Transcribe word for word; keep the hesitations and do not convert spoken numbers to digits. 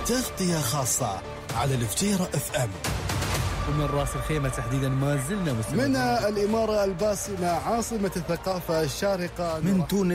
تغطية خاصة على الفجيرة اف ام. ومن راس الخيمة تحديدا ما زلنا من الإمارة الباسمة عاصمة الثقافة الشارقة، من تونس